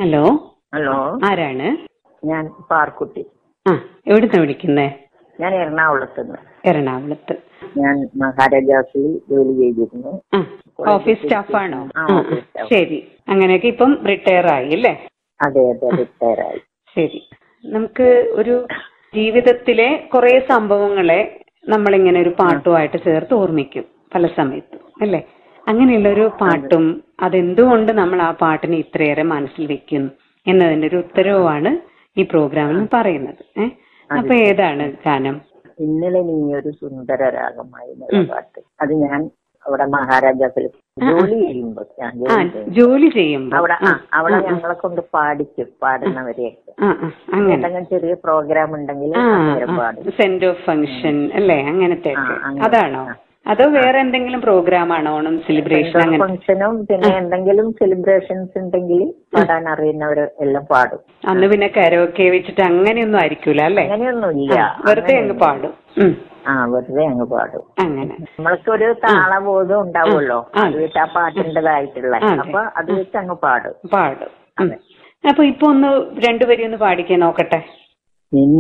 Hello, hello, ആരാണ്? ഞാൻ പാർക്കുട്ടി. ആ, എവിടുന്നാ വിളിക്കുന്നേ? ഞാൻ എറണാകുളത്ത് നിന്ന്. എറണാകുളത്ത്. ഞാൻ മഹാരാജാസിൽ ജോലി ചെയ്തിരുന്നു. ആ, ഓഫീസ് സ്റ്റാഫാണോ? ആ, ഓഫീസ് സ്റ്റാഫ്. ശരി. അങ്ങനെയൊക്കെ ഇപ്പം റിട്ടയർ ആയി അല്ലേ? അതെ അതെ, റിട്ടയർ ആയി. ശരി. നമുക്ക് ഒരു ജീവിതത്തിലെ കുറെ സംഭവങ്ങളെ നമ്മളിങ്ങനെ ഒരു പാട്ടുമായിട്ട് ചേർത്ത് ഓർമ്മിക്കും പല സമയത്തും അല്ലേ? അങ്ങനെയുള്ള ഒരു പാട്ടും അതെന്തുകൊണ്ട് നമ്മൾ ആ പാട്ടിനെ ഇത്രയേറെ മനസ്സിൽ വെക്കുന്നു എന്നതിന്റെ ഒരു ഉത്തരവുമാണ് ഈ പ്രോഗ്രാമിൽ പറയുന്നത്. അപ്പൊ ഏതാണ് ഗാനം? ഇന്നലെ നീ ഒരു സുന്ദര രാഗമായി എന്നുള്ള പാട്ട്. അത് ഞാൻ അവിടെ മഹാരാജാസിൽ ജോലി ചെയ്യുമ്പോ ജോലി ചെയ്യുമ്പോ അവിടെ ഞങ്ങളെ കൊണ്ട് പാടിക്കും, പാടുന്നവരെയൊക്കെ. എന്തെങ്കിലും ചെറിയ പ്രോഗ്രാം ഉണ്ടെങ്കിൽ പാടും. സെന്റ് ഓഫ് ഫംഗ്ഷൻ അല്ലേ, അങ്ങനത്തെ അതാണോ? അതോ വേറെ എന്തെങ്കിലും പ്രോഗ്രാം ആണോ? ഓണം സെലിബ്രേഷൻ ഫംഗ്ഷനും പിന്നെ എന്തെങ്കിലും സെലിബ്രേഷൻസ് ഉണ്ടെങ്കിൽ പാടാൻ അറിയുന്നവര് എല്ലാം പാടും. അന്ന് പിന്നെ കരോക്കെ വെച്ചിട്ട് അങ്ങനെയൊന്നും ആയിരിക്കൂല അല്ലേ? അങ്ങനെയൊന്നും ഇല്ല, വെറുതെ അങ്ങ് പാടും. വെറുതെ അങ്ങ് പാടും. അങ്ങനെ നമ്മൾക്കൊരു താളബോധം ഉണ്ടാവുമല്ലോ, അത് വെച്ച് ആ പാട്ടിൻ്റെതായിട്ടുള്ള, അപ്പൊ അത് വെച്ച് അങ്ങ് പാടും. അപ്പൊ ഇപ്പൊ ഒന്ന് രണ്ടുപേരും ഒന്ന് പാടിക്കാൻ നോക്കട്ടെ.